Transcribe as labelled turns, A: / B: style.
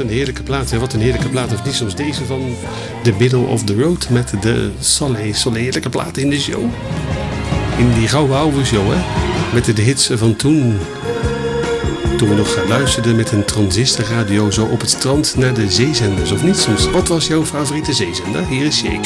A: een heerlijke plaat. En wat een heerlijke plaat. Of niet soms deze van The Middle of the Road met de Soleil. Heerlijke plaat in de show. In die gouden oude show, hè. Met de hits van toen. Toen we nog luisterden met een transistorradio zo op het strand naar de zeezenders. Of niet soms? Wat was jouw favoriete zeezender? Hier is Shake.